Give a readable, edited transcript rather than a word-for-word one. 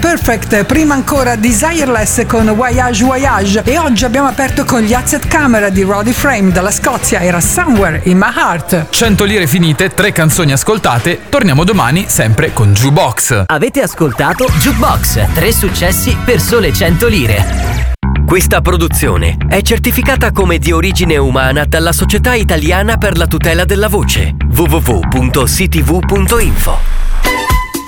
Perfect, prima ancora Desireless con Voyage Voyage, e oggi abbiamo aperto con gli Asset Camera di Roddy Frame dalla Scozia, era Somewhere in My Heart. 100 lire finite, 3 canzoni ascoltate, torniamo domani sempre con Jukebox. Avete ascoltato Jukebox, 3 successi per sole 100 lire. Questa produzione è certificata come di origine umana dalla Società Italiana per la tutela della voce. www.ctv.info